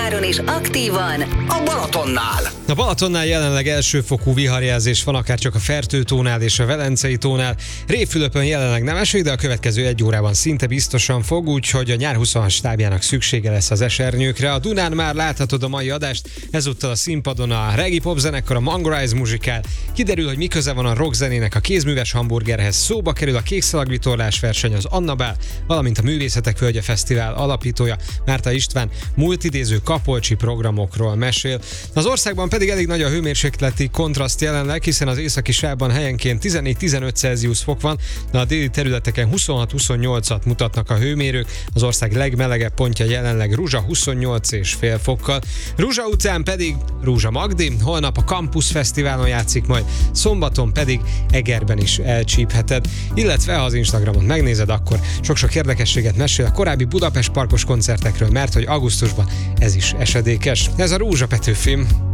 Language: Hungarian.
nyáron is aktívan a Balatonnál. A Balatonnál jelenleg elsőfokú viharjelzés van, akár csak a Fertő-tónál és a Velencei-tónál. Révfülöpön jelenleg nem esik, de a következő egy órában szinte biztosan fog, úgyhogy a nyár 26 stábjának szüksége lesz az esernyőkre. A Dunán már láthatod a mai adást, ezúttal a színpadon a Reggae Pop zenekar, a Mangrise muzsikál. Kiderül, hogy mi köze van a rockzenének a kézműves hamburgerhez. Szóba kerül a kékszalagvitorlás verseny, az Annabál, valamint a Művészetek Völgye Fesztivál alapítója Márta István multidéző kapolcsi programokról mesél. Az országban pedig elég nagy a hőmérsékleti kontraszt jelenleg, hiszen az északi sávban helyenként 14-15 Celsius fok van, de a déli területeken 26-28-at mutatnak a hőmérők. Az ország legmelegebb pontja jelenleg Ruzsa 28,5 fokkal. Ruzsa után pedig Rúzsa Magdi, holnap a Campus Fesztiválon játszik majd, szombaton pedig Egerben is elcsípheted, illetve ha az Instagramon megnézed, akkor sok-sok érdekességet mesél a korábbi Budapest Parkos koncertekről, mert hogy augusztusban ez is esedékes. Ez a Rúzsa Petőfi.